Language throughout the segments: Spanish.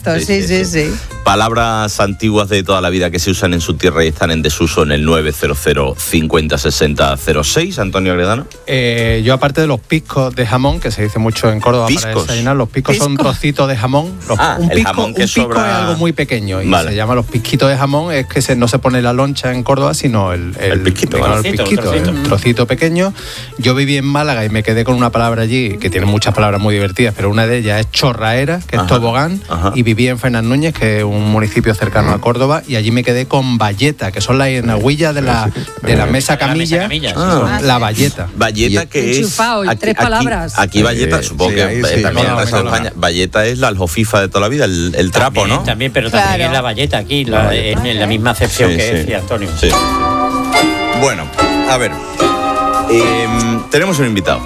visto, sí. Palabras antiguas de toda la vida que se usan en su tierra y están en desuso en el 900 50 60 06. Antonio Agredano. Yo, aparte de los piscos de jamón, que se dice mucho en Córdoba para desayunar, los piscos son trocitos de jamón. El jamón que pisco sobra... es algo muy pequeño y vale. se llama los pisquitos de jamón. Es que no se pone la loncha en Córdoba, sino el pisquito, el trocito pequeño. Yo viví en Málaga y me quedé con una palabra allí, que tiene muchas palabras muy divertidas, pero una de ellas es chorraera, que es tobogán, y viví en Fernández Núñez, que es un municipio cercano a Córdoba, y allí me quedé con bayeta, que son las enagüillas de la mesa camilla, la bayeta. Bayeta, que enchufado, es... tres palabras. Aquí bayeta, supongo que también en el resto de España, bayeta es la aljofifa de toda la vida, el trapo, también, ¿no? También, pero también es la bayeta aquí, en la misma acepción que decía Antonio. Sí. Bueno, a ver, tenemos un invitado.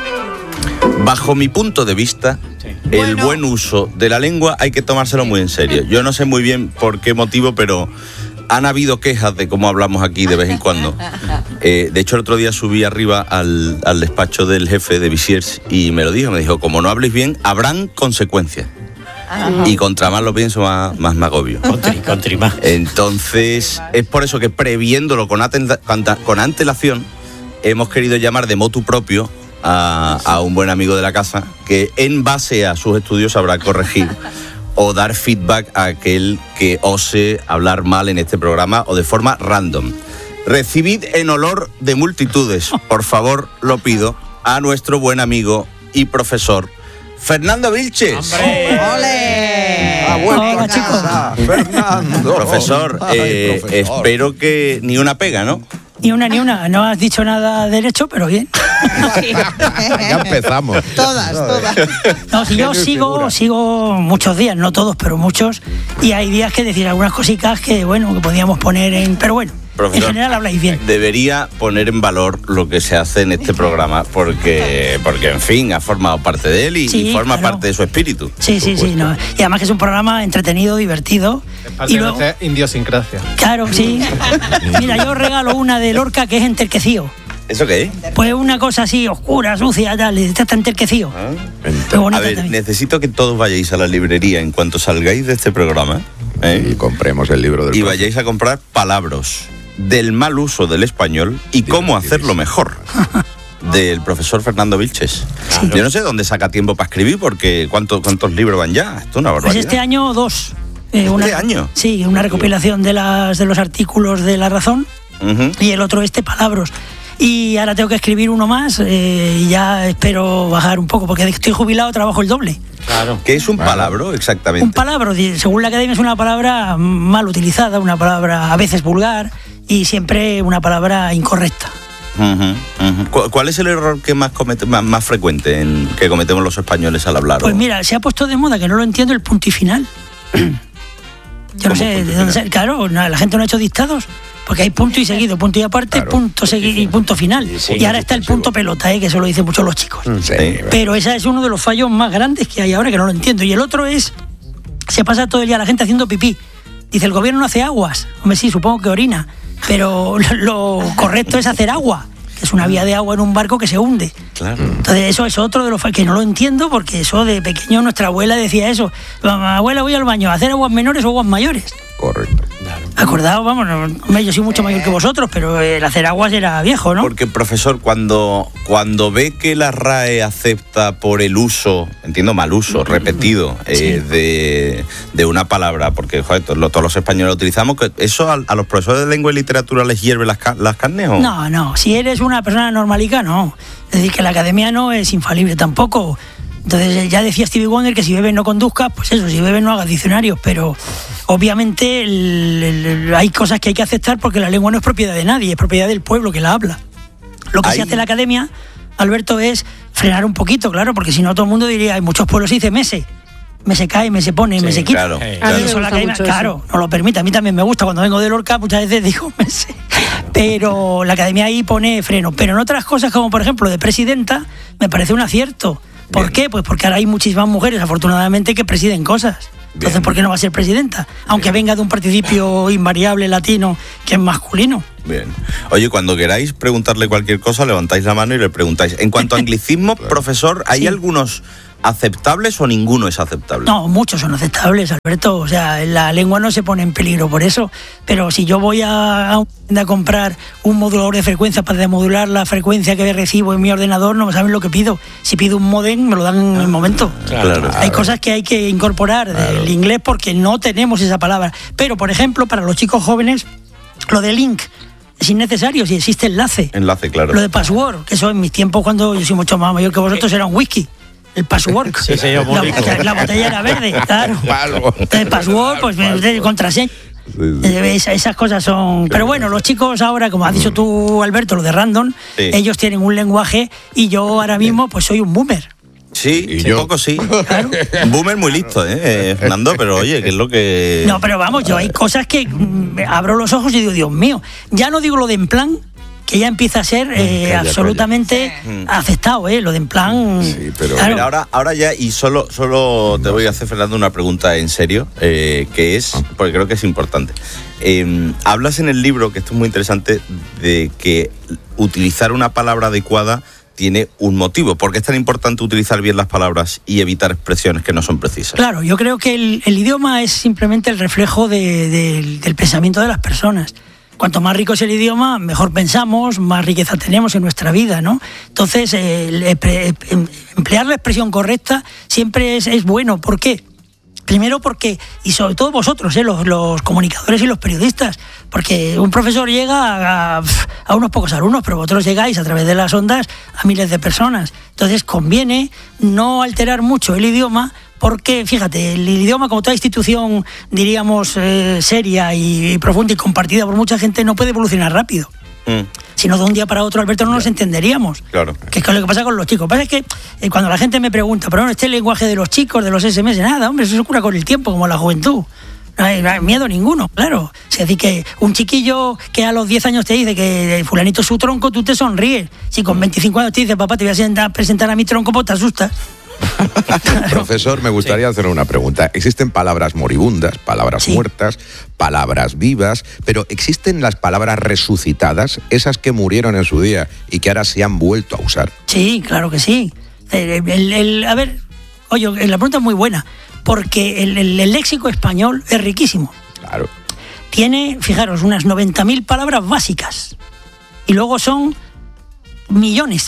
Bajo mi punto de vista, el buen uso de la lengua hay que tomárselo muy en serio. Yo no sé muy bien por qué motivo, pero han habido quejas de cómo hablamos aquí de vez en cuando. De hecho, el otro día subí arriba al despacho del jefe de Visiers y me dijo, como no habléis bien, habrán consecuencias. Y contra más lo pienso, más me agobio. Contra más. Entonces, es por eso que previéndolo con antelación, hemos querido llamar de motu propio a un buen amigo de la casa que en base a sus estudios sabrá corregir o dar feedback a aquel que ose hablar mal en este programa o de forma random. Recibid en olor de multitudes, por favor, lo pido, a nuestro buen amigo y profesor Fernando Vilches. ¡Ole! Hola, chicos. Fernando. Profesor, espero que ni una pega, ¿no? Ni una. No has dicho nada derecho, pero bien. Ya empezamos. Todas. No, si yo sigo muchos días, no todos, pero muchos, y hay días que decir algunas cositas que podíamos poner en... Pero bueno, profesor, en general habláis bien. Debería poner en valor lo que se hace en este programa, porque en fin, ha formado parte de él y forma parte de su espíritu. Sí. No. Y además que es un programa entretenido, divertido. Es parte de nuestra idiosincrasia. Claro, sí. Mira, yo regalo una de Lorca que es enterquecío. ¿Eso qué es? Pues una cosa así, oscura, sucia, tal, está enterquecío. A ver, también necesito que todos vayáis a la librería en cuanto salgáis de este programa. Y compremos el libro del profesor. Vayáis a comprar palabras del mal uso del español y cómo hacerlo mejor, del profesor Fernando Vilches. Sí. Yo no sé dónde saca tiempo para escribir, porque ¿cuántos libros van ya? Esto es una barbaridad. Pues este año 2. ¿Este año? Sí, una recopilación de los artículos de La Razón, y el otro palabras. Y ahora tengo que escribir uno más y ya espero bajar un poco, porque estoy jubilado, trabajo el doble. Claro. ¿Qué es un palabro exactamente? Un palabro, según la academia, es una palabra mal utilizada, una palabra a veces vulgar y siempre una palabra incorrecta. ¿Cuál es el error que más frecuente que cometemos los españoles al hablar? Pues mira, se ha puesto de moda, que no lo entiendo, el punto y final. Yo no sé de dónde. Claro, la gente no ha hecho dictados. Porque hay punto y seguido, punto y aparte, punto seguido y punto final. Y ahora está el punto pelota, que eso lo dicen muchos los chicos. Sí, pero ese es uno de los fallos más grandes que hay ahora, que no lo entiendo. Y el otro se pasa todo el día la gente haciendo pipí. Dice, el gobierno no hace aguas. Hombre, sí, supongo que orina. Pero lo correcto es hacer agua. Es una vía de agua en un barco que se hunde. Claro. Entonces eso es otro de los fallos que no lo entiendo, porque eso de pequeño nuestra abuela decía eso. Abuela, voy al baño, ¿a hacer aguas menores o aguas mayores? Correcto. Acordaos, vamos, yo soy mucho mayor que vosotros, pero el hacer aguas era viejo, ¿no? Porque, profesor, cuando ve que la RAE acepta por el uso, entiendo mal uso, repetido, de una palabra, porque joder, todos los españoles lo utilizamos, ¿eso a los profesores de lengua y literatura les hierve las carnes o...? No, si eres una persona normalica, no. Es decir, que la academia no es infalible tampoco. Entonces ya decía Stevie Wonder que si bebes no conduzcas, pues eso, si bebes no hagas diccionarios, pero obviamente hay cosas que hay que aceptar porque la lengua no es propiedad de nadie, es propiedad del pueblo que la habla. Lo que se hace en la academia, Alberto, es frenar un poquito, claro, porque si no todo el mundo diría, hay muchos pueblos y dice mese cae, me se pone, me se quita. Claro. Y eso la academia, claro, no lo permite. A mí también me gusta, cuando vengo de Lorca muchas veces digo mese. Pero la academia ahí pone freno. Pero en otras cosas, como por ejemplo de presidenta, me parece un acierto. ¿Por qué? Pues porque ahora hay muchísimas mujeres, afortunadamente, que presiden cosas. Entonces, ¿por qué no va a ser presidenta? Aunque venga de un participio invariable latino que es masculino. Bien. Oye, cuando queráis preguntarle cualquier cosa, levantáis la mano y le preguntáis. En cuanto a anglicismo, profesor, ¿hay algunos aceptables o ninguno es aceptable? No, muchos son aceptables, Alberto. O sea, la lengua no se pone en peligro por eso. Pero si yo voy a comprar un modulador de frecuencia para demodular la frecuencia que recibo en mi ordenador, no saben lo que pido. Si pido un modem, me lo dan en el momento. Claro. Hay cosas que hay que incorporar del inglés porque no tenemos esa palabra. Pero, por ejemplo, para los chicos jóvenes, lo de link es innecesario si existe enlace. Enlace, claro. Lo de password, que eso en mis tiempos, cuando yo soy mucho más mayor que vosotros, era un whisky. El password. Sí, la botella era verde, claro. El password, pues de contraseña. Esas cosas son. Pero bueno, los chicos ahora, como has dicho tú, Alberto, lo de random, ellos tienen un lenguaje y yo ahora mismo pues soy un boomer. Sí, un poco sí. Claro. Un boomer muy listo, Fernando, pero oye, ¿qué es lo que...? No, pero vamos, yo hay cosas que abro los ojos y digo, Dios mío, ya no digo lo de en plan, que ya empieza a ser absolutamente aceptado, lo de en plan... Sí, pero claro. ahora ya, y solo te voy a hacer, Fernando, una pregunta en serio, que es, porque creo que es importante. Hablas en el libro, que esto es muy interesante, de que utilizar una palabra adecuada tiene un motivo. ¿Por qué es tan importante utilizar bien las palabras y evitar expresiones que no son precisas? Claro, yo creo que el idioma es simplemente el reflejo del pensamiento de las personas. Cuanto más rico es el idioma, mejor pensamos, más riqueza tenemos en nuestra vida, ¿no? Entonces, emplear la expresión correcta siempre es bueno. ¿Por qué? Primero porque, y sobre todo vosotros, los comunicadores y los periodistas, porque un profesor llega a unos pocos alumnos, pero vosotros llegáis a través de las ondas a miles de personas. Entonces conviene no alterar mucho el idioma, porque, fíjate, el idioma, como toda institución, diríamos, seria y profunda y compartida por mucha gente, no puede evolucionar rápido. Si no, de un día para otro, Alberto, no nos entenderíamos. Claro. Que es lo que pasa con los chicos. Lo que pasa es que cuando la gente me pregunta, pero no, este lenguaje de los chicos, de los SMS, nada, hombre, eso se cura con el tiempo, como la juventud. No hay miedo ninguno, claro. Es decir, que un chiquillo que a los 10 años te dice que fulanito es su tronco, tú te sonríes. Si con 25 años te dice, papá, te voy a presentar a mi tronco, pues te asustas. Profesor, me gustaría hacer una pregunta. Existen palabras moribundas, palabras muertas, palabras vivas, pero ¿existen las palabras resucitadas, esas que murieron en su día y que ahora se han vuelto a usar? Sí, claro que sí. A ver, oye, la pregunta es muy buena, porque el léxico español es riquísimo. Claro. Tiene, fijaros, unas 90.000 palabras básicas. Y luego son millones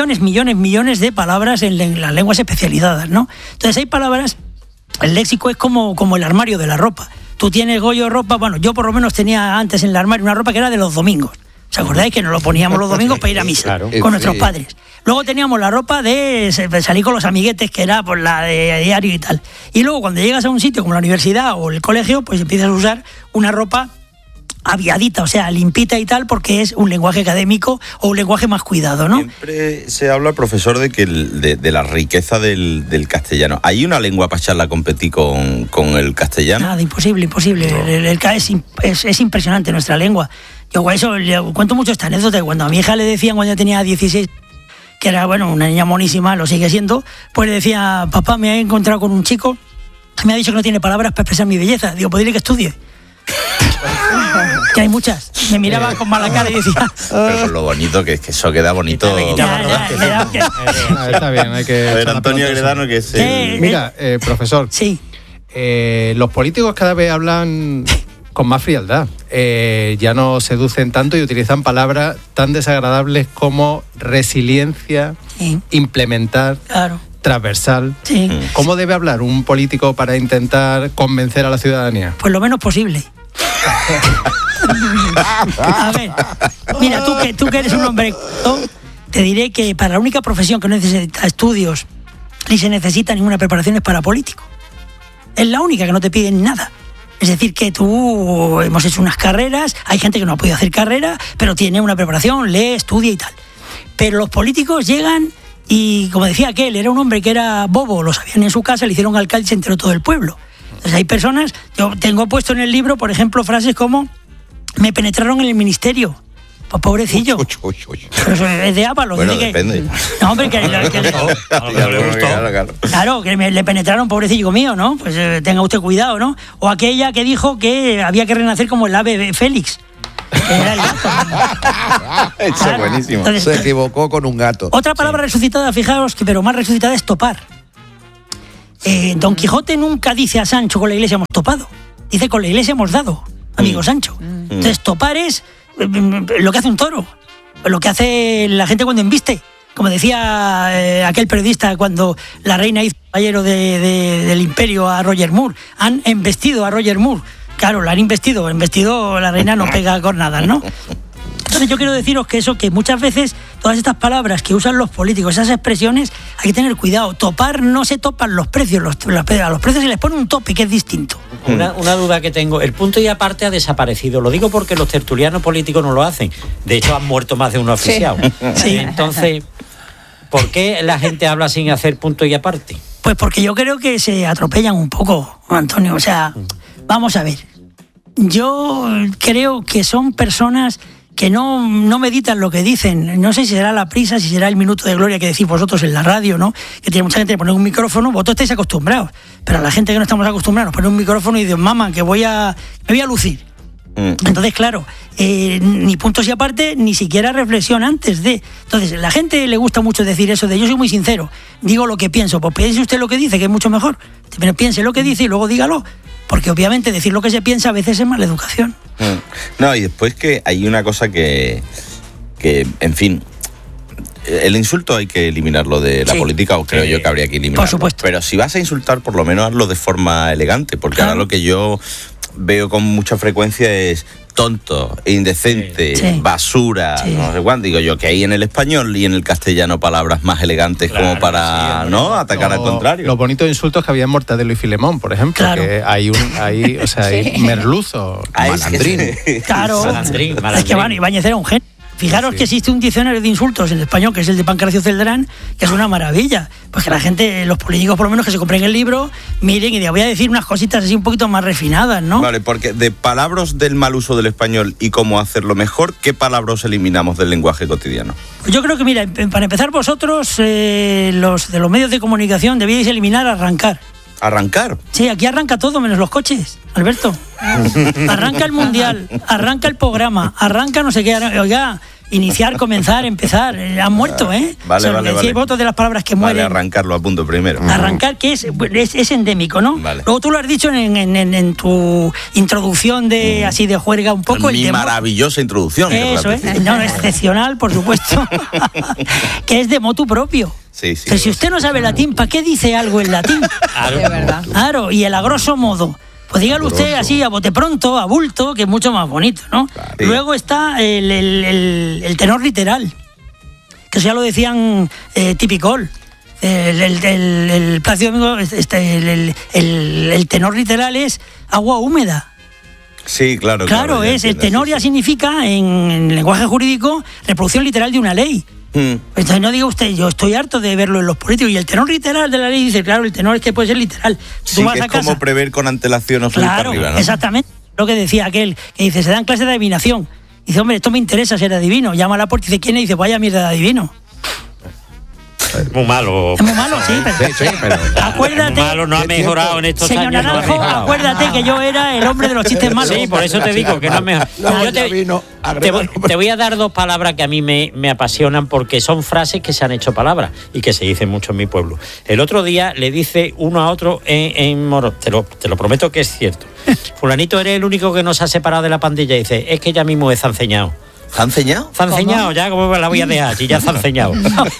de palabras en las lenguas especializadas, ¿no? Entonces hay palabras, el léxico es como el armario de la ropa. Tú tienes, Goyo, ropa, bueno, yo por lo menos tenía antes en el armario una ropa que era de los domingos. ¿Os acordáis que nos lo poníamos los domingos para ir a misa con nuestros padres? Luego teníamos la ropa de salir con los amiguetes, que era por la de diario y tal. Y luego cuando llegas a un sitio como la universidad o el colegio, pues empiezas a usar una ropa aviadita, o sea, limpita y tal, porque es un lenguaje académico o un lenguaje más cuidado, ¿no? Siempre se habla, profesor, de que de la riqueza del castellano. ¿Hay una lengua para echarla a competir con el castellano? Nada, imposible. No. Es impresionante nuestra lengua. Yo le cuento mucho esta anécdota. Cuando a mi hija le decían, cuando yo tenía 16, que era, bueno, una niña monísima, lo sigue siendo, pues le decía, papá, me he encontrado con un chico, me ha dicho que no tiene palabras para expresar mi belleza. Digo, pues dile que estudie. Que hay muchas. Me miraba con mala cara y decía... Pero con lo bonito que es, que eso queda bonito. Está bien, hay que... A ver, Antonio Agredano, que es el... Mira, profesor. Sí. Los políticos cada vez hablan con más frialdad. Ya no seducen tanto y utilizan palabras tan desagradables como resiliencia, implementar... Claro. Transversal. Sí. ¿Cómo debe hablar un político para intentar convencer a la ciudadanía? Pues lo menos posible. A ver, mira, tú que eres un hombre, te diré que para la única profesión que no necesita estudios ni se necesita ninguna preparación es para político. Es la única que no te piden nada. Es decir, que tú hemos hecho unas carreras, hay gente que no ha podido hacer carrera, pero tiene una preparación, lee, estudia y tal. Pero los políticos llegan y, como decía aquel, era un hombre que era bobo, lo sabían en su casa, le hicieron alcalde y se enteró todo el pueblo. Entonces hay personas, yo tengo puesto en el libro, por ejemplo, frases como, me penetraron en el ministerio. Pues pobrecillo. Pero es de Ábalos. Bueno, depende. No, hombre, claro, que le penetraron, pobrecillo mío, ¿no? Pues tenga usted cuidado, ¿no? O aquella que dijo que había que renacer como el ave Félix. Era el gato. Eso es buenísimo. Entonces, se equivocó con un gato. Otra palabra resucitada, fijaros, pero más resucitada es topar. Don Quijote nunca dice a Sancho con la iglesia hemos topado, dice con la iglesia hemos dado, amigo Sancho. Entonces topar es lo que hace un toro, lo que hace la gente cuando embiste. Como decía aquel periodista cuando la reina hizo caballero del imperio a Roger Moore, han embestido a Roger Moore. Claro, la han embestido la reina no pega cornadas, ¿no? Entonces yo quiero deciros que muchas veces todas estas palabras que usan los políticos, esas expresiones, hay que tener cuidado. Topar no se topan los precios, a los precios se les pone un tope que es distinto. Una duda que tengo, el punto y aparte ha desaparecido, lo digo porque los tertulianos políticos no lo hacen, de hecho han muerto más de uno asfixiado. Sí. Entonces, ¿por qué la gente habla sin hacer punto y aparte? Pues porque yo creo que se atropellan un poco, Antonio, o sea, vamos a ver, yo creo que son personas que no meditan lo que dicen. No sé si será la prisa, si será el minuto de gloria que decís vosotros en la radio, ¿no? Que tiene mucha gente que pone un micrófono, vosotros estáis acostumbrados, pero a la gente que no estamos acostumbrados nos pone un micrófono y dice, mamá, que me voy a lucir. Entonces, claro, ni puntos y aparte, ni siquiera reflexión antes de. Entonces, la gente le gusta mucho decir eso de yo soy muy sincero, digo lo que pienso. Pues piense usted lo que dice, que es mucho mejor. Pero piense lo que dice y luego dígalo. Porque obviamente decir lo que se piensa a veces es mala educación. No, y después que hay una cosa que en fin, el insulto hay que eliminarlo de la política, o creo yo que habría que eliminarlo. Por supuesto. Pero si vas a insultar, por lo menos hazlo de forma elegante, porque ahora lo que yo veo con mucha frecuencia es tonto, indecente, basura, no sé cuánto. Digo yo que hay en el español y en el castellano palabras más elegantes como para atacar al contrario. Los bonitos insultos que había en Mortadelo y Filemón, por ejemplo, que hay merluzo, malandrín. Claro, malandrín. Es que Ibáñez era un genio. Fijaros que existe un diccionario de insultos en español, que es el de Pancracio Celdrán, que es una maravilla. Pues que la gente, los políticos por lo menos que se compren el libro, miren y digan, voy a decir unas cositas así un poquito más refinadas, ¿no? Vale, porque de palabras del mal uso del español y cómo hacerlo mejor, ¿qué palabras eliminamos del lenguaje cotidiano? Yo creo que, mira, para empezar vosotros, los de los medios de comunicación, debíais eliminar arrancar. ¿Arrancar? Sí, aquí arranca todo menos los coches, Alberto. Arranca el mundial, arranca el programa, arranca no sé qué. Oiga, iniciar, comenzar, empezar. Han muerto, ¿eh? Vale. Votos de las palabras que mueren. Vale, arrancarlo a punto primero. Arrancar, que es endémico, ¿no? Vale. Luego tú lo has dicho en tu introducción de así de juerga un poco. Mi maravillosa introducción. Eso es, excepcional, por supuesto. Que es de motu propio. Sí. Pero si usted no sabe latín, ¿para qué dice algo en latín? De verdad. Claro, y el a grosso modo. Pues dígalo usted así, a bote pronto, a bulto, que es mucho más bonito, ¿no? Claro. Luego está el tenor literal, que eso ya lo decían Tipicol. El Plácido Domingo, el tenor literal es agua húmeda. Sí, claro. Claro, el tenor ya significa, en lenguaje jurídico, reproducción literal de una ley. Entonces no diga usted, yo estoy harto de verlo en los políticos, y el tenor literal de la ley dice, claro, el tenor es que puede ser literal. Sí, que es como prever con antelación o subir para arriba, ¿no? Exactamente, lo que decía aquel, que dice, se dan clases de adivinación. Dice, hombre, esto me interesa ser adivino. Llama a la puerta y dice, ¿quién es? Dice, vaya mierda de adivino. Muy malo. Es muy malo, sí, pero acuérdate. Muy malo, no ha mejorado en estos señor años. Naranjo, no acuérdate que yo era el hombre de los chistes malos. Sí, por eso te digo que no ha mejorado. Yo te voy a dar dos palabras que a mí me apasionan, porque son frases que se han hecho palabras y que se dicen mucho en mi pueblo. El otro día le dice uno a otro en Moro, te lo prometo que es cierto. Fulanito, eres el único que nos ha separado de la pandilla. Y dice, es que ya mismo es zanceñado. ¿Zanceñado? Zanceñado, ya como la voy a dejar, si ya zanceñado.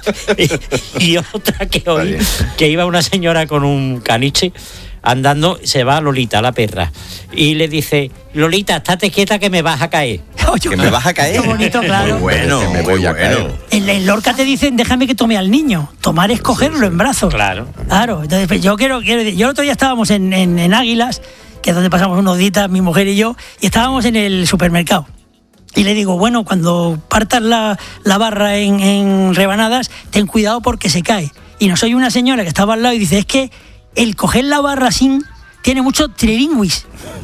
y otra que oí, que iba una señora con un caniche andando, se va Lolita, la perra, y le dice, Lolita, estate quieta que me vas a caer. ¿Que me vas a caer? Qué bonito, claro. Muy bueno, que me voy a caer. En Lorca te dicen, déjame que tome al niño. Tomar es cogerlo en brazos. Claro. Entonces, pues, yo el otro día estábamos en Águilas, que es donde pasamos unos días, mi mujer y yo, y estábamos en el supermercado. Y le digo, bueno, cuando partas la barra en rebanadas, ten cuidado porque se cae. Y nos oye una señora que estaba al lado y dice, es que el coger la barra sin tiene mucho trilingüis.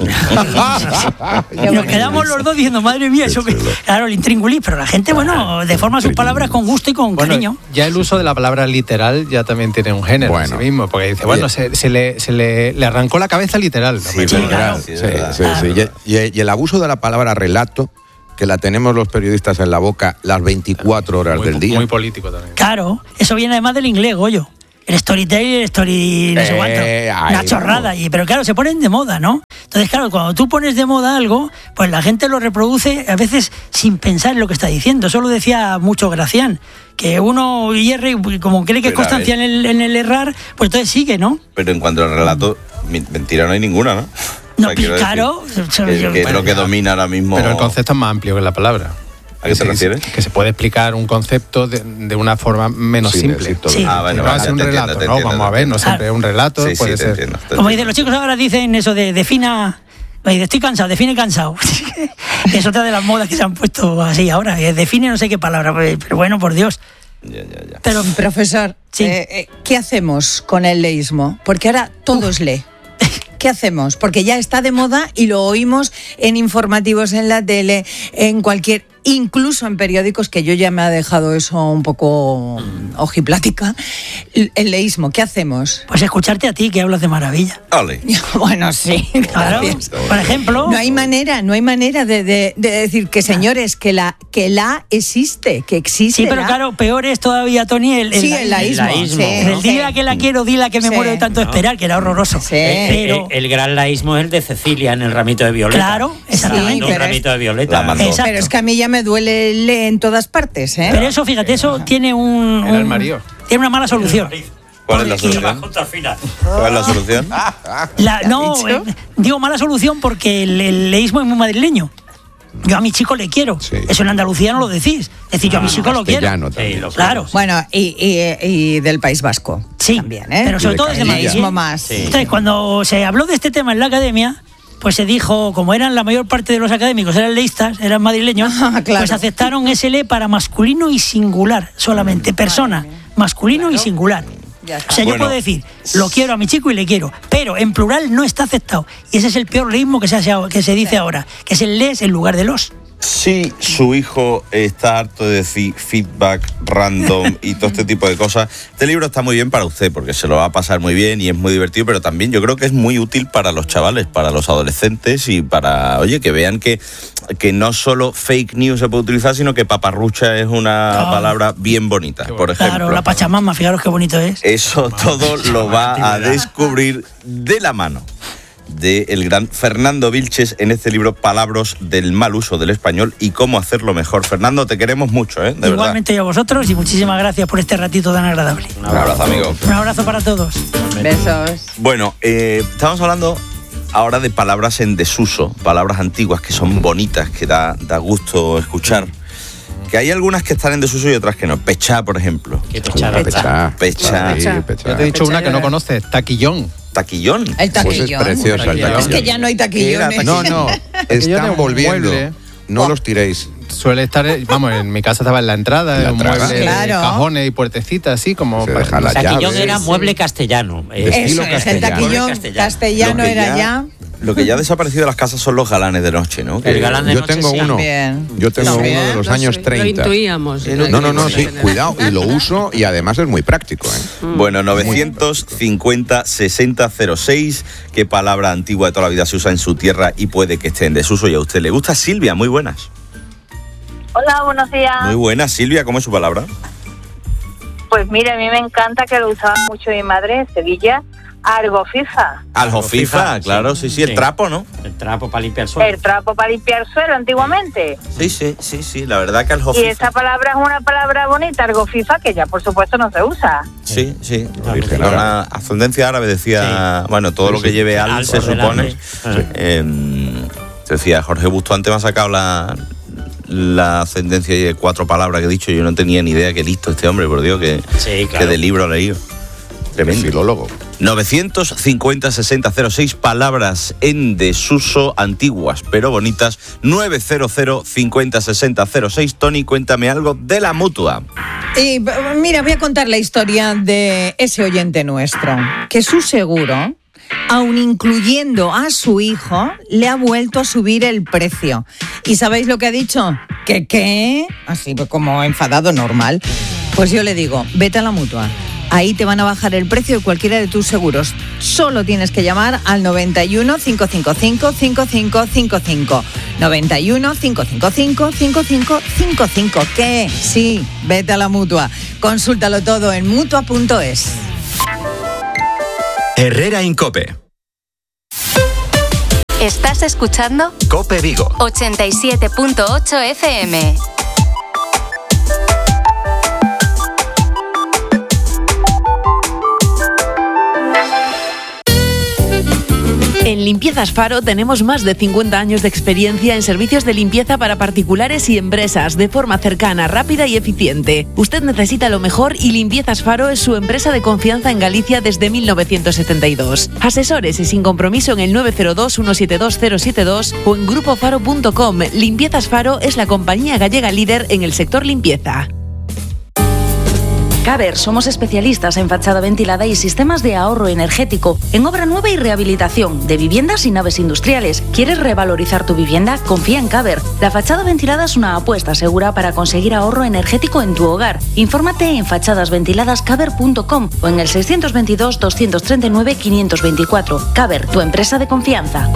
Y nos quedamos los dos diciendo, madre mía, eso que... Claro, el intríngulis, pero la gente, bueno, deforma sus palabras con gusto y con cariño. Ya el uso de la palabra literal ya también tiene un género en sí mismo, porque dice, bueno, se le arrancó la cabeza literal. Sí, claro. Sí. Y el abuso de la palabra relato, que la tenemos los periodistas en la boca las 24 horas del día. Muy político también. Claro, eso viene además del inglés, Goyo. el storytelling y el story no sé cuánto. Una chorrada. Pero claro, se ponen de moda, ¿no? Entonces, claro, cuando tú pones de moda algo, pues la gente lo reproduce a veces sin pensar en lo que está diciendo. Eso lo decía mucho Gracián, que uno hierre y como cree que es constancia en el errar, pues entonces sigue, ¿no? Pero en cuanto al relato, mentira no hay ninguna, ¿no? No, claro. Que es lo que domina ahora mismo. Pero el concepto es más amplio que la palabra. ¿A qué te refieres? Que se puede explicar un concepto de una forma menos simple. Sí. Bueno, no es un relato, ¿no? Vamos a ver, no siempre es un relato, puede ser. Entiendo. Como dicen los chicos ahora, dicen eso de defina... Estoy cansado, define cansado. Es otra de las modas que se han puesto así ahora. Define no sé qué palabra, pero bueno, por Dios. Ya. Pero, profesor, sí. ¿Qué hacemos con el leísmo? Porque ahora todo es lee. ¿Qué hacemos? Porque ya está de moda y lo oímos en informativos, en la tele, en cualquier... Incluso en periódicos, que yo ya me ha dejado eso un poco ojiplática. El leísmo, ¿qué hacemos? Pues escucharte a ti, que hablas de maravilla. Ole. Bueno, sí. Claro. Por ejemplo... No hay manera de decir que, señores, que la existe, que existe. Sí, pero claro, peor es todavía, Tony, el laísmo. Sí, el dila que la quiero, dila que me muero de tanto esperar, que era horroroso. Sí. Pero el gran laísmo es el de Cecilia en el ramito de violeta. Claro, exactamente. Un ramito de violeta. Pero es que a mí ya me duele el lee en todas partes, ¿eh? Pero eso, fíjate, eso tiene tiene una mala solución. ¿Cuál es la solución? ¿Cuál es la solución? Digo mala solución porque el leísmo es muy madrileño. Yo a mi chico le quiero. Sí. Eso en Andalucía no lo decís. Es decir, yo a mi chico lo quiero. Claro. Bueno, y del País Vasco. Sí, también, ¿eh? pero sobre todo desde Madrid. Más. Sí. Entonces, cuando se habló de este tema en la academia, pues se dijo, como eran la mayor parte de los académicos, eran leístas, eran madrileños, claro. Pues aceptaron ese le para masculino y singular, solamente persona, masculino y singular. O sea, yo puedo decir, lo quiero a mi chico y le quiero, pero en plural no está aceptado. Y ese es el peor leísmo que se dice ahora, que es el les en lugar de los. Si su hijo está harto de decir feedback random y todo este tipo de cosas, este libro está muy bien para usted porque se lo va a pasar muy bien y es muy divertido, pero también yo creo que es muy útil para los chavales, para los adolescentes y para, que vean que no solo fake news se puede utilizar, sino que paparrucha es una palabra bien bonita, por ejemplo. Claro, la Pachamama, fijaros qué bonito es. Eso todo lo va a descubrir de la mano del gran Fernando Vilches en este libro Palabras del mal uso del español y cómo hacerlo mejor. Fernando, te queremos mucho, de Igualmente verdad. Yo a vosotros y muchísimas gracias por este ratito tan agradable. Un abrazo, amigo. Un abrazo para todos. Besos. Bueno, estamos hablando ahora de palabras en desuso, palabras antiguas que son bonitas, que da gusto escuchar. Que hay algunas que están en desuso y otras que no. Pechá, por ejemplo. ¿Qué pechá? Pechá. Yo te he dicho una que no conoces, taquillón. ¿Taquillón? El taquillón. Pues es preciosa el taquillón. Es que ya no hay taquillones. No, están volviendo. Mueble. No los tiréis. Suele estar, en mi casa estaba en la entrada, en un mueble de cajones y puertecitas, así como... Se dejan las taquillón llaves. era mueble castellano. Eso es, el taquillón castellano era ya... Lo que ya ha desaparecido de las casas son los galanes de noche, ¿no? El galán de Yo noche, tengo sí. uno. Yo tengo uno de los años 30. Lo intuíamos. No, sí, cuidado, y lo uso y además es muy práctico, ¿eh? Bueno, 950-6006, ¿qué palabra antigua de toda la vida se usa en su tierra y puede que esté en desuso y a usted le gusta? Silvia, muy buenas. Hola, buenos días. Muy buenas, Silvia, ¿cómo es su palabra? Pues mira, a mí me encanta que lo usaba mucho mi madre en Sevilla, algofifa. Algofifa, claro, sí, el trapo, ¿no? El trapo para limpiar el suelo. El trapo para limpiar suelo antiguamente. Sí, la verdad que algofifa. Y esa palabra es una palabra bonita, algofifa, que ya por supuesto no se usa. Sí. Una ascendencia árabe decía, todo lo que lleve al se supone. Decía, Jorge Bustamante me ha sacado la ascendencia de 4 palabras que he dicho. Yo no tenía ni idea. Qué listo este hombre, por Dios, que de libro ha leído. Tremendo. Filólogo. 950-6006, palabras en desuso, antiguas pero bonitas. 900-50-6006. Tony, cuéntame algo de la Mutua. Y mira, voy a contar la historia de ese oyente nuestro, que su seguro, aun incluyendo a su hijo, le ha vuelto a subir el precio. ¿Y sabéis lo que ha dicho? ¿Qué? Así como enfadado normal. Pues yo le digo, vete a la Mutua. Ahí te van a bajar el precio de cualquiera de tus seguros. Solo tienes que llamar al 91 555 5555. 91 555 5555. ¿Qué? Sí, vete a la Mutua. Consúltalo todo en mutua.es. Herrera en COPE. ¿Estás escuchando? COPE Vigo 87.8 FM. En Limpiezas Faro tenemos más de 50 años de experiencia en servicios de limpieza para particulares y empresas, de forma cercana, rápida y eficiente. Usted necesita lo mejor y Limpiezas Faro es su empresa de confianza en Galicia desde 1972. Asesores y sin compromiso en el 902-172-072 o en grupofaro.com. Limpiezas Faro es la compañía gallega líder en el sector limpieza. Caber, somos especialistas en fachada ventilada y sistemas de ahorro energético, en obra nueva y rehabilitación, de viviendas y naves industriales. ¿Quieres revalorizar tu vivienda? Confía en Caber. La fachada ventilada es una apuesta segura para conseguir ahorro energético en tu hogar. Infórmate en fachadasventiladascaber.com o en el 622-239-524. Caber, tu empresa de confianza.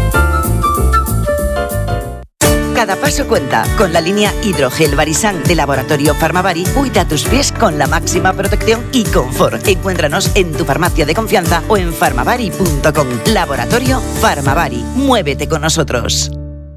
Cada paso cuenta. Con la línea Hidrogel Barisan de Laboratorio Farmavari, cuida tus pies con la máxima protección y confort. Encuéntranos en tu farmacia de confianza o en farmavari.com. Laboratorio Farmavari. Muévete con nosotros.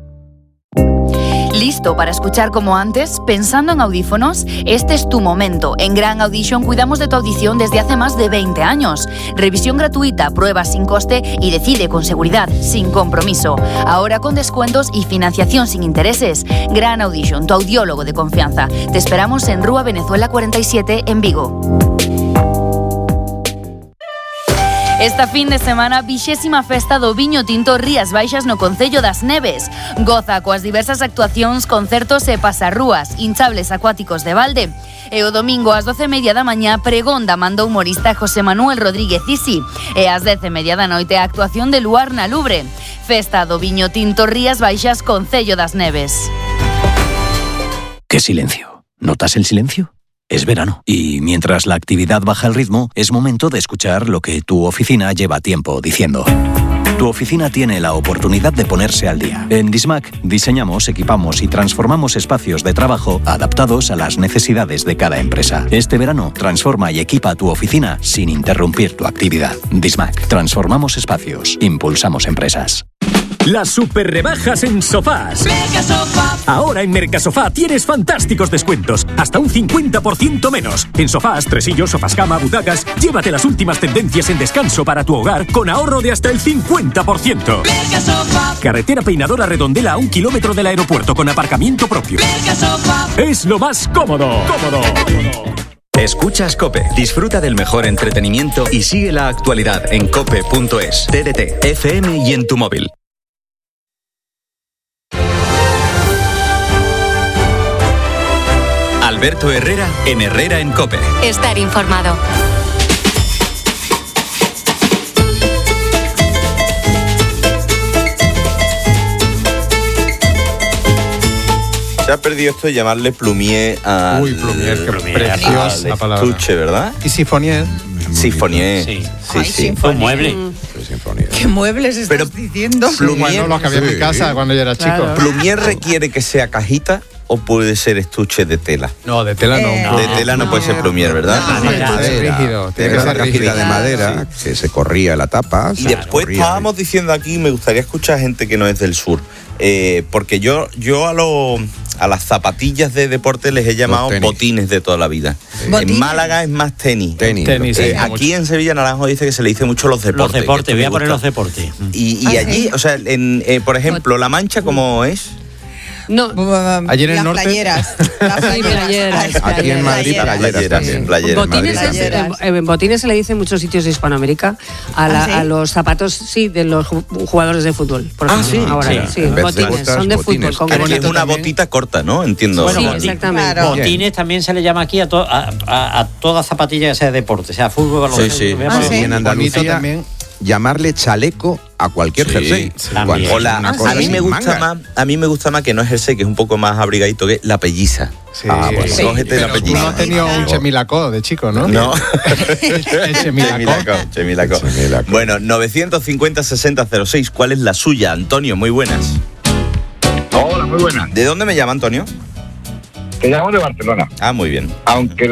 ¿Listo para escuchar como antes? ¿Pensando en audífonos? Este es tu momento. En Gran Audition cuidamos de tu audición desde hace más de 20 años. Revisión gratuita, pruebas sin coste y decide con seguridad, sin compromiso. Ahora con descuentos y financiación sin intereses. Gran Audition, tu audiólogo de confianza. Te esperamos en Rúa Venezuela 47 en Vigo. Esta fin de semana, 20ª Festa do Viño Tinto Rías Baixas no Concello das Neves. Goza coas diversas actuacións, concertos e pasarrúas, hinchables acuáticos de balde. E o domingo ás 12:30 da mañá, pregón da man do humorista José Manuel Rodríguez Isi. E ás 10:30 da noite, a actuación de Luar na Lubre. Festa do Viño Tinto Rías Baixas, Concello das Neves. ¡Qué silencio! ¿Notas el silencio? Es verano y mientras la actividad baja el ritmo, es momento de escuchar lo que tu oficina lleva tiempo diciendo. Tu oficina tiene la oportunidad de ponerse al día. En Dismac diseñamos, equipamos y transformamos espacios de trabajo adaptados a las necesidades de cada empresa. Este verano, transforma y equipa tu oficina sin interrumpir tu actividad. Dismac. Transformamos espacios. Impulsamos empresas. Las super rebajas en sofás. Mercasofá. Ahora en Mercasofá tienes fantásticos descuentos, hasta un 50% menos. En sofás, tresillos, sofás cama, butacas, llévate las últimas tendencias en descanso para tu hogar con ahorro de hasta el 50%. Mercasofá. Carretera Peinadora Redondela a 1 kilómetro del aeropuerto con aparcamiento propio. Mercasofá. Es lo más cómodo. Escuchas COPE. Disfruta del mejor entretenimiento y sigue la actualidad en cope.es, TDT, FM y en tu móvil. Alberto Herrera en Herrera en COPE. Estar informado. Se ha perdido esto de llamarle plumier al... Uy, plumier, qué preciosa la palabra. Estuche, ¿verdad? Y sifonier. Sifonier. Sí. Sí. Un mueble. ¿Qué muebles estás diciendo? Bueno, los que había en mi casa cuando yo era chico. ¿Plumier requiere que sea cajita o puede ser estuche de tela? No, de tela no. De tela no puede ser plumier, ¿verdad? Rígido. Tiene que ser cajita de madera, que se corría la tapa. Y después estábamos diciendo aquí, me gustaría escuchar gente que no es del sur. Porque yo a las zapatillas de deporte les he llamado botines de toda la vida. En Málaga es más tenis. Aquí en Sevilla Naranjo dice que se le dice mucho los deportes. Los deportes, voy a poner los deportes. Y allí, o sea, por ejemplo, La Mancha, ¿cómo es? No, ayer en el las norte. playeras. Aquí en Madrid, playeras. Botines se le dice en muchos sitios de Hispanoamérica a los zapatos, de los jugadores de fútbol. Por ejemplo, ahora, sí. Botines, son de fútbol. Es una botita corta, ¿no? Entiendo. Sí, exactamente. Claro. Botines también se le llama aquí a toda zapatilla que sea de deporte, sea fútbol, baloncesto. Y en Andalucía también llamarle chaleco a cualquier jersey. A mí me gusta más que no es jersey, que es un poco más abrigadito, que la pelliza. Cógete la pelliza. No has tenido un chemilacó de chico, ¿no? No. Chemilacó. Bueno, 950-6006. ¿Cuál es la suya, Antonio? Muy buenas. Hola, muy buenas. ¿De dónde me llama, Antonio? Te llamo de Barcelona. Ah, muy bien. Aunque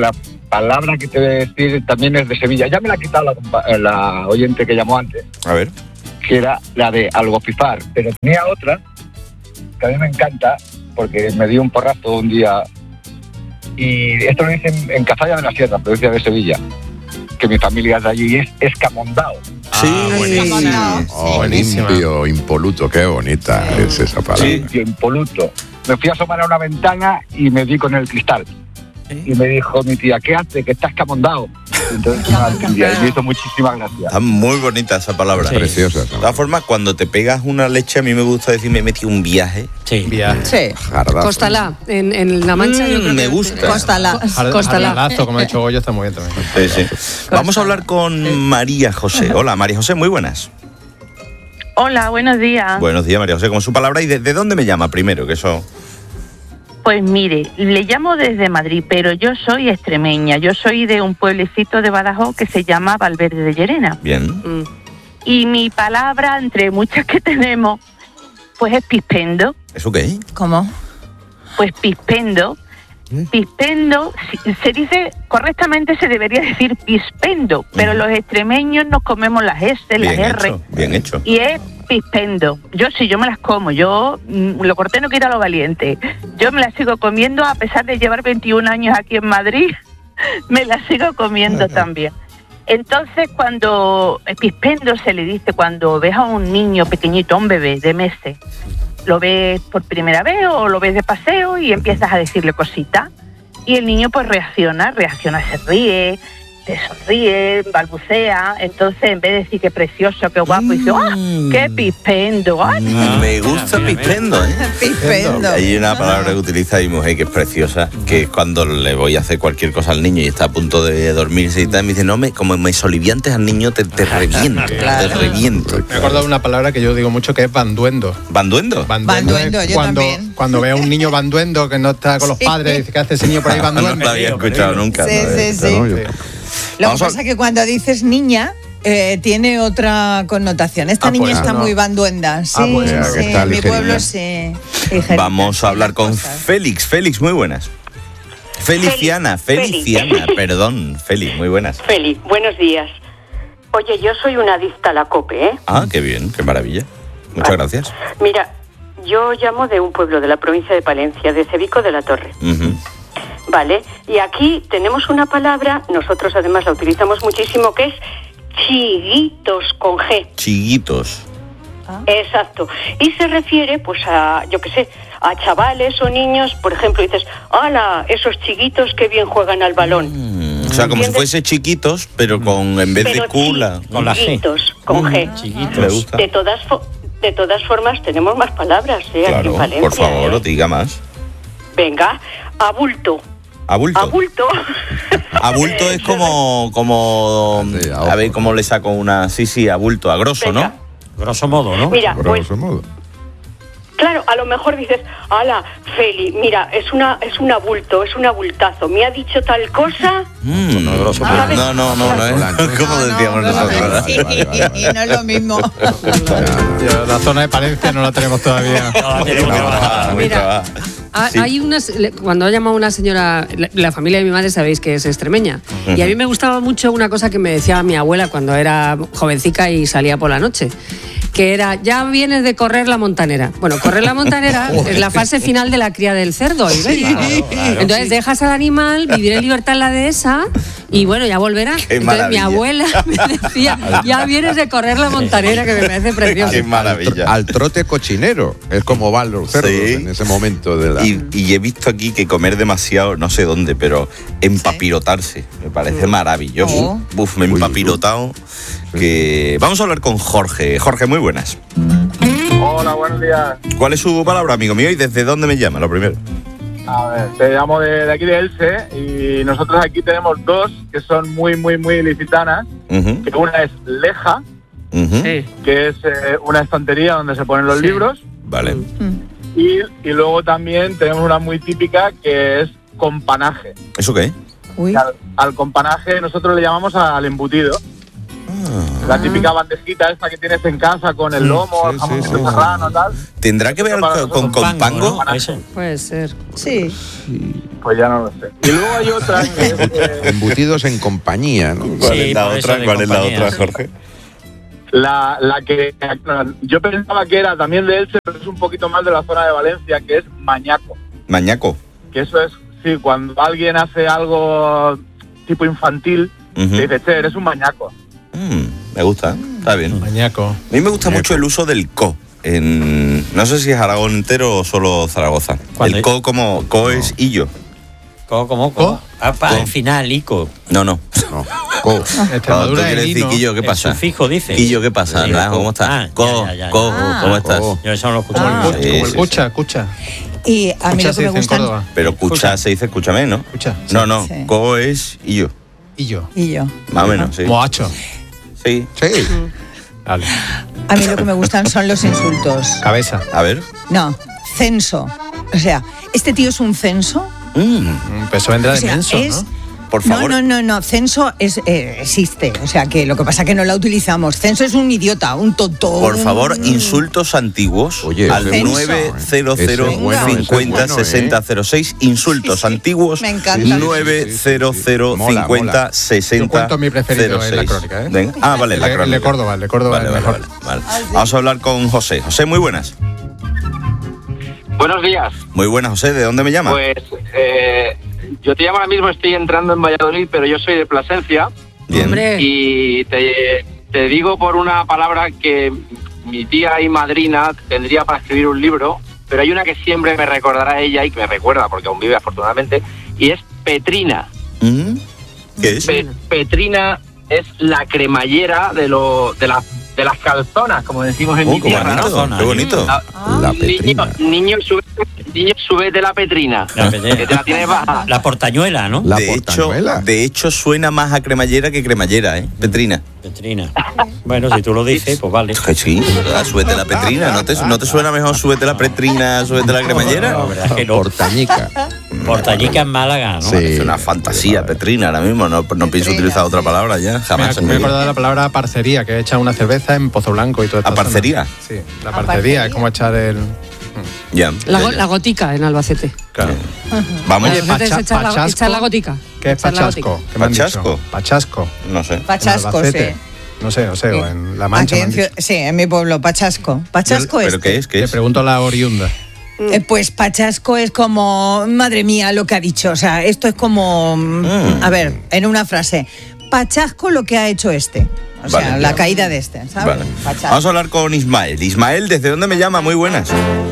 palabra que te voy a decir también es de Sevilla. Ya me la ha quitado la oyente que llamó antes. A ver. Que era la de algopifar. Pero tenía otra que a mí me encanta porque me dio un porrazo un día. Y esto lo dicen en Cazalla de la Sierra, provincia de Sevilla. Que mi familia es de allí y es escamondao. Limpio, impoluto, qué bonita es esa palabra. Limpio, impoluto. Me fui a asomar a una ventana y me di con el cristal. Y me dijo mi tía, ¿qué hace? Que está escamondao. Entonces y me hizo muchísimas gracias. Está muy bonita esa palabra. Sí. Preciosa. De todas formas, cuando te pegas una leche, a mí me gusta decir, me metí un viaje. Sí. Sí. Costalá. En La Mancha yo creo me que gusta. Costalá. Jardazo, como ha hecho Goyo, está muy bien también. Sí. Vamos a hablar con María José. Hola, María José, muy buenas. Hola, buenos días. Buenos días, María José, como su palabra. ¿Y de dónde me llama primero? Que eso... Pues mire, le llamo desde Madrid, pero yo soy extremeña. Yo soy de un pueblecito de Badajoz que se llama Valverde de Llerena. Bien. Y mi palabra, entre muchas que tenemos, pues es pispendo. ¿Eso qué? ¿Cómo? Pues pispendo. Pispendo, se dice, correctamente se debería decir pispendo, pero los extremeños nos comemos las S, las R. Bien hecho. Y es pispendo. Yo me las como. Yo, lo corté no quita lo valiente. Yo me las sigo comiendo a pesar de llevar 21 años aquí en Madrid. Me las sigo comiendo también. Entonces, cuando pispendo se le dice cuando ves a un niño pequeñito, un bebé de meses, lo ves por primera vez o lo ves de paseo y empiezas a decirle cositas. Y el niño pues reacciona, se ríe, te sonríe, balbucea. Entonces, en vez de decir qué precioso, qué guapo, dice, ¡ah, qué pispendo! ¡Ay! Me gusta pispendo, ¿eh? Pispendo. Hay una palabra que utiliza mi mujer que es preciosa, que es cuando le voy a hacer cualquier cosa al niño y está a punto de dormirse y tal, me dice, no, como me soliviantes al niño te reviento, te reviento. Me acuerdo de una palabra que yo digo mucho que es banduendo. ¿Banduendo? Banduendo, yo también. Cuando ve a un niño banduendo que no está con los padres, dice, ¿qué hace ese niño por ahí banduendo? No lo había escuchado nunca. Sí. Lo que pasa es que cuando dices niña, tiene otra connotación. Esta niña está muy banduenda. Sí, en mi pueblo sí. Vamos a hablar con Félix. Félix, muy buenas. Feliciana, perdón. Félix, muy buenas. Félix, buenos días. Oye, yo soy una adicta a la COPE, ¿eh? Ah, qué bien, qué maravilla. Muchas gracias. Mira, yo llamo de un pueblo de la provincia de Palencia, de Cebico de la Torre. Vale, y aquí tenemos una palabra, nosotros además la utilizamos muchísimo, que es chiguitos con G. Chiguitos. Exacto. Y se refiere, pues, a, yo qué sé, a chavales o niños, por ejemplo, dices, ¡hala! Esos chiguitos que bien juegan al balón. O sea, como si fuese chiquitos, pero con en vez de cula. Con la G. Con G. Chiquitos. Me gusta. De todas formas, tenemos más palabras, ¿eh? Claro, aquí en Valencia. Por favor, diga más. Venga, abulto. ¿Abulto? Abulto es como a ver cómo le saco una... Sí, abulto, a grosso, venga. ¿No? Grosso modo, ¿no? Mira, grosso modo. Claro, a lo mejor dices, ala, Feli, mira, es un abulto, es un abultazo. Me ha dicho tal cosa. No, grosso modo. No, como decíamos nosotros. Y no es lo mismo. La zona de Palencia no la tenemos todavía. Mira, hay unas, cuando ha llamado una señora, la familia de mi madre sabéis que es extremeña, y a mí me gustaba mucho una cosa que me decía mi abuela cuando era jovencica y salía por la noche, que era, ya vienes de correr la montanera. Bueno, correr la montanera es la fase final de la cría del cerdo. Claro, entonces dejas al animal vivir en libertad en la dehesa y bueno, ya volverá. Entonces mi abuela me decía, ya vienes de correr la montanera, que me parece precioso. Qué maravilla. Al trote cochinero, es como van los cerdos en ese momento de la... Y he visto aquí que comer demasiado, no sé dónde, pero empapirotarse, me parece maravilloso. Me he empapirotado. Que... Vamos a hablar con Jorge. Jorge, muy buenas. Hola, buenos días. ¿Cuál es su palabra, amigo mío? ¿Y desde dónde me llama, lo primero? A ver, te llamo de aquí de Elche y nosotros aquí tenemos dos que son muy ilicitanas. Que una es leja, que es una estantería donde se ponen los libros. Vale. Y luego también tenemos una muy típica que es companaje. ¿Eso qué? Al companaje nosotros le llamamos al embutido. La típica bandejita esta que tienes en casa con el lomo, el jamón serrano, tal. ¿Tendrá que ver con pango? ¿no? Puede ser. Sí. Pues ya no lo sé. Y luego hay otra que es... Embutidos en compañía, ¿no? ¿Cuál es la otra, Jorge? La que yo pensaba que era también de Elche, pero es un poquito más de la zona de Valencia, que es mañaco. ¿Mañaco? Que eso es, sí, cuando alguien hace algo tipo infantil, te dice, che, eres un mañaco. Me gusta, está bien. Mañaco. A mí me gusta mucho el uso del co. No sé si es Aragón entero o solo Zaragoza. El co como co es illo. ¿Cómo? Al final, ico. No. Co. Cuando tú quieres decir, Quillo, ¿qué pasa? El sufijo dice. Quillo, ¿qué pasa? Sí, ¿Cómo estás? ¿Cómo estás? Yo eso no lo escucho. Como el cucha. Y a mí lo que me gusta... Pero cucha se dice escúchame, ¿no? Escucha. No. Sí. Co es illo. Illo. Más o menos, sí. Moacho. Sí. Vale. A mí lo que me gustan son los insultos. Cabeza. A ver. No, censo. O sea, ¿este tío es un censo? Pues eso vendrá de menso, es... ¿no? Por favor. No. Censo existe. O sea, que lo que pasa es que no la utilizamos. Censo es un idiota, un tonto. Por favor, insultos antiguos. Oye, al censo. 900 bueno, 50 60 06. Insultos antiguos. Me encanta. 900 50 60 Yo cuento mi preferido 06. en la crónica, ¿eh? Venga. Vale, la crónica. El de Córdoba, Vale, es mejor. Vale. Vamos a hablar con José. José, muy buenas. Buenos días. Muy buenas, José. ¿De dónde me llamas? Pues yo te llamo ahora mismo, estoy entrando en Valladolid, pero yo soy de Plasencia. Bien. Hombre. Y te digo por una palabra que mi tía y madrina tendría para escribir un libro, pero hay una que siempre me recordará a ella y que me recuerda, porque aún vive afortunadamente, y es Petrina. ¿Qué es? Petrina es la cremallera de las calzonas, como decimos en mi tierra, ¿no? Qué bonito. La Petrina. Niño, súbete la Petrina. Que te la tienes baja. La portañuela, ¿no? De hecho, suena más a cremallera que cremallera, ¿eh? Petrina. Bueno, si tú lo dices, pues vale. Que sí, súbete la Petrina. ¿No te suena mejor súbete la Petrina, súbete la cremallera? No, verdad que no. Portañica en Málaga, ¿no? Sí. Es una fantasía, Petrina, ahora mismo. No pienso utilizar otra palabra ya, jamás. Me he acordado de la palabra parcería, que he echado una cerveza en Pozo Blanco y todo esto. ¿A parcería? Sí, la parcería es como echar el... Ya. La gotica en Albacete. Claro. Vamos. Echar la gotica. ¿Qué es pachasco? Pachasco. No sé. Pachasco, sí. No sé, o en La Mancha. Sí, en mi pueblo, Pachasco. Pachasco es. ¿Pero qué es? Le pregunto a la oriunda. Pues Pachasco es como, madre mía, lo que ha dicho. O sea, esto es como, a ver, en una frase. Pachasco lo que ha hecho este. O sea, la caída de este, ¿sabes? Vale. Vamos a hablar con Ismael. Ismael, ¿desde dónde me llama? Muy buenas.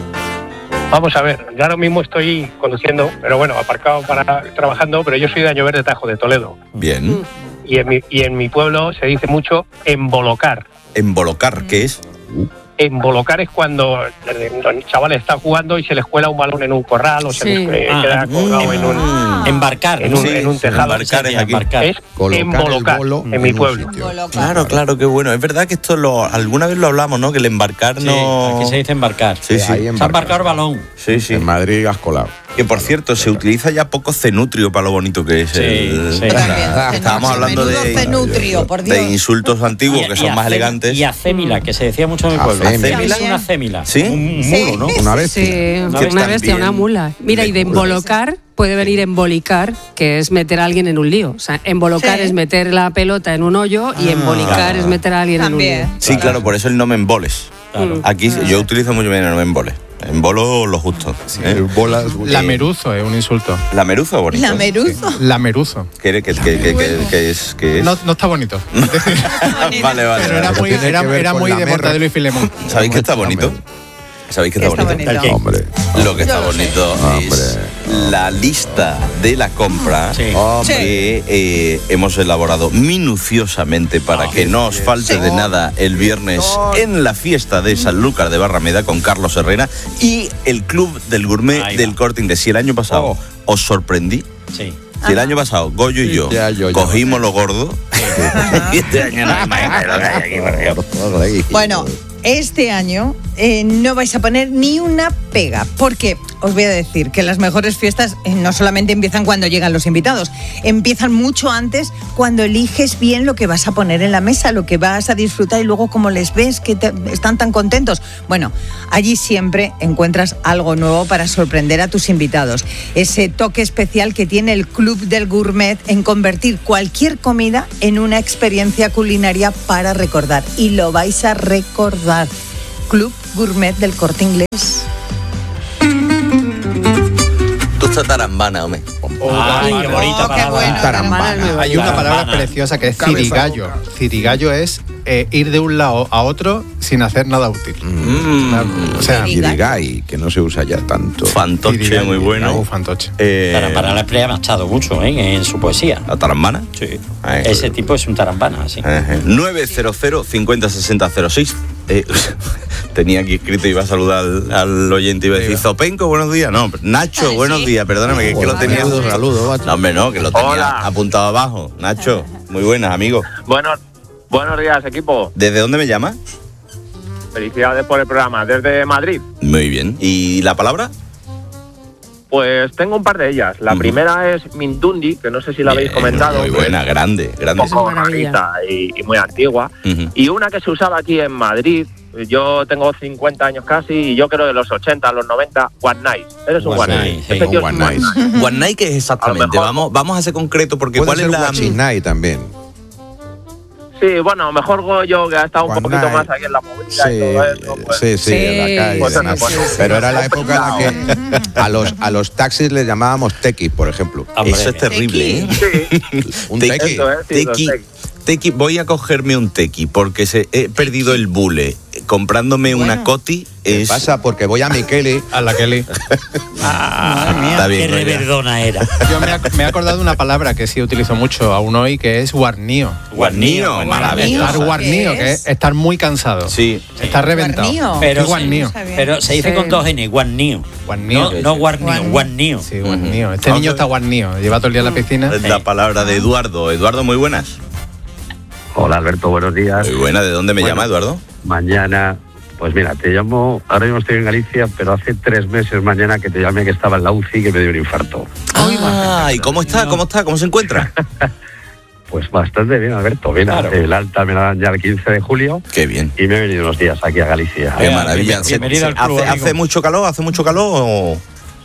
Vamos a ver, yo ahora mismo estoy conduciendo, pero bueno, aparcado trabajando, pero yo soy de Añover de Tajo, de Toledo. Bien. Y en mi pueblo se dice mucho embolocar. ¿Embolocar? ¿Qué es? Embolocar es cuando los chavales están jugando y se les cuela un balón en un corral o se les queda colgado en un... Embarcar. En un tejado. Embarcar es aquí. Es embolocar en mi pueblo. Claro, qué bueno. Es verdad que esto alguna vez lo hablamos, ¿no? Que el embarcar no... Aquí se dice embarcar. Sí. Se ha embarcado el balón. Sí. En Madrid has colado. Que por cierto, se utiliza ya poco cenutrio para lo bonito que es. Estábamos hablando de insultos antiguos que son más elegantes. Y acémila, que se decía mucho en mi pueblo. ¿Acémila? Es una acémila. ¿Sí? Un mulo, ¿no? Una bestia. Sí, una bestia, una mula. Mira, y de embolocar puede venir embolicar, que es meter a alguien en un lío. O sea, embolocar es meter la pelota en un hoyo y embolicar es meter a alguien en un lío. Sí, claro, por eso el no me emboles. Aquí yo utilizo muy bien el no me emboles. Embolo lo justo. Lameruzo es un insulto. ¿Lameruzo? Bonito. ¿Lameruzo? Lameruzo. ¿Qué es? No está bonito. Vale. Pero era muy de Mortadelo y Filemón. ¿Sabéis que está bonito? ¿Sabéis que está bonito? Hombre. Lo que está bonito es la lista de la compra que hemos elaborado minuciosamente para que no os falte de nada el viernes en la fiesta de Sanlúcar de Barrameda con Carlos Herrera y el Club del Gourmet del Corte Inglés. Si el año pasado os sorprendí, si el año pasado Goyo y yo cogimos lo gordo, y este año no hay más. Bueno, este año no vais a poner ni una pega, porque os voy a decir que las mejores fiestas no solamente empiezan cuando llegan los invitados, empiezan mucho antes, cuando eliges bien lo que vas a poner en la mesa, lo que vas a disfrutar, y luego como les ves que están tan contentos. Bueno, allí siempre encuentras algo nuevo para sorprender a tus invitados. Ese toque especial que tiene el Club del Gourmet en convertir cualquier comida en una experiencia culinaria para recordar. Y lo vais a recordar. Club Gourmet del Corte Inglés. Tú estás tarambana, hombre. Ay, qué bonita palabra. Tarambana. Hay una palabra preciosa que es cirigallo. Cirigallo es ir de un lado a otro sin hacer nada útil. O sea, cirigay, que no se usa ya tanto. Fantoche, muy bueno. Fantoche. Tarambana la emplea Machado mucho en su poesía. ¿La tarambana? Sí. Ese tipo es un tarambana, sí. 900 50 60 06. Tenía aquí escrito, iba a saludar al oyente y iba a decir Zopenco, buenos días. No, Nacho, buenos días, perdóname, que es que lo tenía. Saludos. No, hombre, no, que lo tenía apuntado abajo. Nacho, muy buenas, amigo. Buenos días, equipo. ¿Desde dónde me llamas? Felicidades por el programa, desde Madrid. Muy bien. ¿Y la palabra? Pues tengo un par de ellas. La primera es Mindundi, que no sé si la habéis comentado. Muy buena, grande. Un poco rarita y muy antigua. Y una que se usaba aquí en Madrid, yo tengo 50 años casi, y yo creo de los 80, los 90, One Night. Eres un One Night. One Night. One Night, ¿qué es exactamente? Vamos a ser concreto, porque ¿cuál es la...? Night también. Sí, bueno, mejor Goyo, que ha estado un poquito más aquí en la movida y todo eso. Pues, sí, en la calle. Pero era la época en la que a los taxis les llamábamos tequis, por ejemplo. Eso es terrible, ¿eh? Sí. Un tequi. Tequi, voy a cogerme un tequi porque he perdido el bule. Comprándome una coti ¿Qué pasa? Porque voy a mi Kelly. A la Kelly. Está bien, qué reverdona era. Yo me he acordado de una palabra que sí utilizo mucho aún hoy, que es guarnío. Guarnío, maravilloso. Estar guarnío, que es estar muy cansado. Sí. Estar reventado. Pero, guarnío. Pero se dice con dos N, guarnío. No guarnío, guarnío. Sí, guarnío. Este niño está guarnío. Lleva todo el día en la piscina. Es la palabra de Eduardo. Eduardo, muy buenas. Hola, Alberto, buenos días. Muy buena. ¿De dónde me llama, Eduardo? Mañana, pues mira, te llamo, ahora mismo estoy en Galicia, pero hace 3 meses mañana que te llamé que estaba en la UCI y que me dio un infarto. ¿Y cómo está? ¿Cómo se encuentra? Pues bastante bien, Alberto. Mira, el alta me la dan ya el 15 de julio. Qué bien. Y me he venido unos días aquí a Galicia. Qué maravilla. Bienvenido al club, ¿Hace mucho calor? ¿Hace mucho calor o...?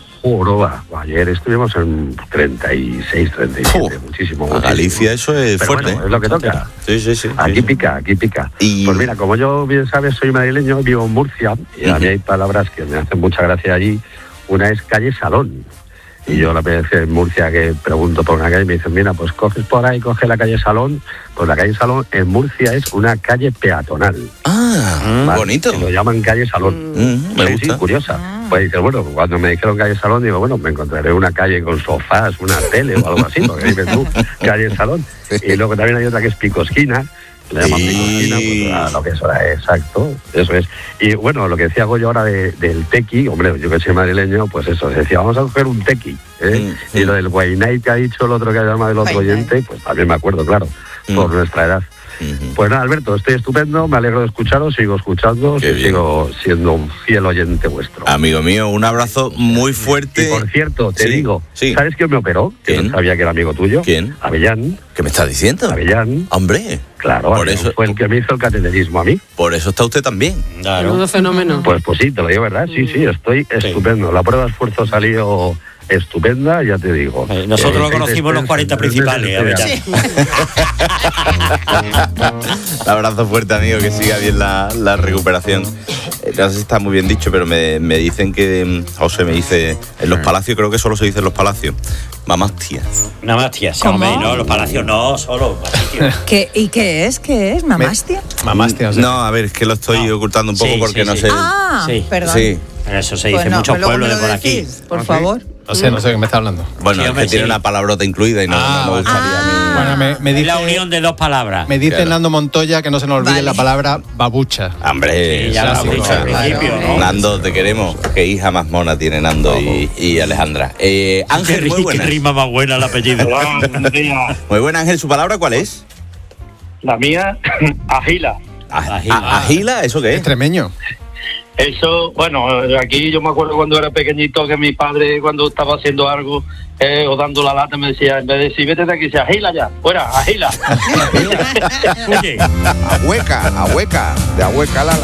Ayer estuvimos en 36, 37, muchísimo. Galicia, eso es pero fuerte. Bueno, es lo que toca. Sí. Aquí pica. Y... Pues mira, como yo bien sabes, soy madrileño, vivo en Murcia, y a mí hay palabras que me hacen mucha gracia allí. Una es calle Salón. Y yo la vez en Murcia que pregunto por una calle, me dicen, mira, pues coges por ahí, coge la calle Salón. Pues la calle Salón en Murcia es una calle peatonal. ¿Vale? Bonito. Que lo llaman calle Salón. Me gusta. Sí, curiosa. Pues dice, bueno, cuando me dijeron calle Salón, digo, bueno, me encontraré una calle con sofás, una tele o algo así, porque dices tú, calle Salón. Y luego también hay otra que es Picosquina, le llaman Picosquina, pues, lo que es ahora, exacto, eso es. Y bueno, lo que decía Goyo ahora del tequi, hombre, yo que soy madrileño, pues eso, decía, vamos a coger un tequi, Y lo del Guaynay que ha dicho el otro que ha llamado el otro oyente, pues también me acuerdo, claro, por nuestra edad. Pues nada, Alberto, estoy estupendo, me alegro de escucharos, sigo escuchando, sigo siendo un fiel oyente vuestro. Amigo mío, un abrazo muy fuerte. Y por cierto, te digo, ¿sabes quién me operó? Que no sabía que era amigo tuyo. ¿Quién? Avellán. ¿Qué me estás diciendo? Avellán. Hombre. Claro, por eso fue el que me hizo el cateterismo a mí. Por eso está usted también. Menudo fenómeno. Pues sí, te lo digo, ¿verdad? Sí, estoy estupendo. La prueba de escuerzo salió estupenda, ya te digo. Nosotros lo conocimos los 40 principales. Un abrazo fuerte, amigo, que siga bien la recuperación. No sé si está muy bien dicho, pero me dicen que, José me dice, en los palacios, creo que solo se dice en los palacios, mamastia. Mamastia, sí, hombre, no, los palacios no, solo. ¿Y qué es? ¿Mamastia? Mamastia, o sea. No, a ver, es que lo estoy ocultando un poco porque no sé. Perdón. Sí. Eso se dice en muchos pueblos de por aquí. Por favor. No sé qué me está hablando. Bueno, es que tiene una palabrota incluida y no me gustaría a mí. Bueno, me dice, la unión de dos palabras. Me dice Nando Montoya que no se nos olvide la palabra babucha. Hombre, ya lo has dicho al principio, ¿no? Nando, te queremos. Qué hija más mona tiene Nando y Alejandra. Ángel, muy buena. Qué rima más buena el apellido. Hola, buenos días. Muy buena, Ángel. ¿Su palabra cuál es? La mía, agila. ¿Agila? ¿Eso qué es? Extremeño. Eso, bueno, aquí yo me acuerdo cuando era pequeñito que mi padre cuando estaba haciendo algo o dando la lata me decía, en vez de decir vete de aquí, decía agila ya, fuera, agila. A hueca, de a hueca lala.